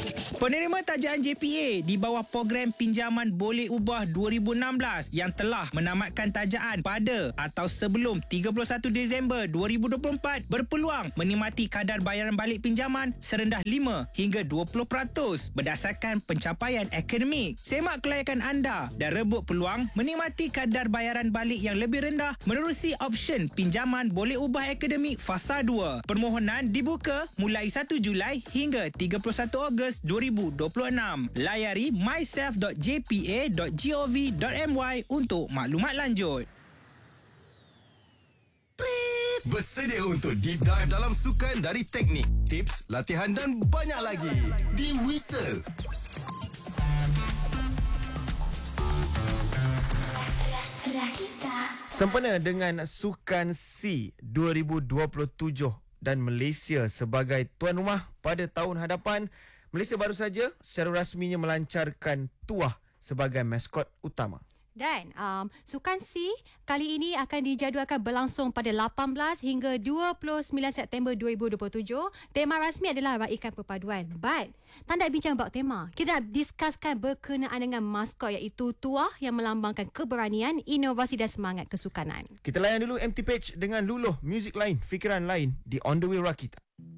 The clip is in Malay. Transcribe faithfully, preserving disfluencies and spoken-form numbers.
Penerima tajaan J P A di bawah program pinjaman boleh ubah dua ribu enam belas yang telah menamatkan tajaan pada atau sebelum tiga puluh satu Disember dua ribu dua puluh empat berpeluang menikmati kadar bayaran balik pinjaman serendah lima hingga dua puluh peratus berdasarkan pencapaian akademik. Semak kelayakan anda dan rebut peluang menikmati kadar bayaran balik yang lebih rendah menerusi option pinjaman boleh ubah akademik fasa dua. Permohonan dibuka mulai satu Julai hingga tiga puluh satu Ogos dua ribu dua puluh enam. Layari myself dot j p a dot gov dot my untuk maklumat lanjut. Bersedia untuk deep dive dalam sukan dari teknik, tips, latihan dan banyak lagi di Whistle. Sempena dengan Sukan C dua ribu dua puluh tujuh dan Malaysia sebagai tuan rumah pada tahun hadapan, Malaysia baru saja secara rasminya melancarkan tuah sebagai maskot utama. Dan um, Sukan C kali ini akan dijadualkan berlangsung pada lapan belas hingga dua puluh sembilan September dua ribu dua puluh tujuh. Tema rasmi adalah raikan perpaduan. But tak nak bincang about tema. Kita nak discusskan berkenaan dengan maskot iaitu tuah yang melambangkan keberanian, inovasi dan semangat kesukanan. Kita layan dulu M T Page dengan Luluh, muzik lain, fikiran lain di On The Way Rakita.